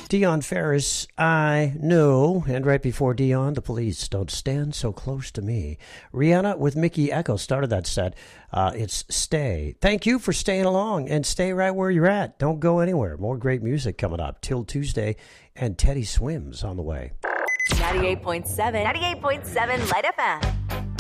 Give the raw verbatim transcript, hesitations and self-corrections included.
Dion Ferris, I Know. And right before Dion, The Police, Don't Stand So Close to Me. Rihanna with Mickey Echo started that set. Uh, it's Stay. Thank you for staying along and stay right where you're at. Don't go anywhere. More great music coming up till Tuesday. And Teddy Swims on the way. ninety-eight point seven. ninety-eight point seven Light F M.